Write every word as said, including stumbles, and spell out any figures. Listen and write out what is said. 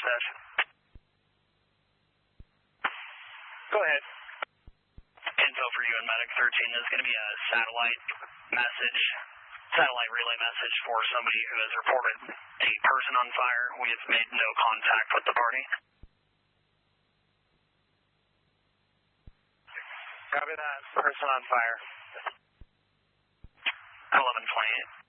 Stash. Go ahead. Info for you and Medic thirteen. There's going to be a satellite message, satellite relay message for somebody who has reported a person on fire. We have made no contact with the party. Copy that. Person on fire. eleven twenty-eight.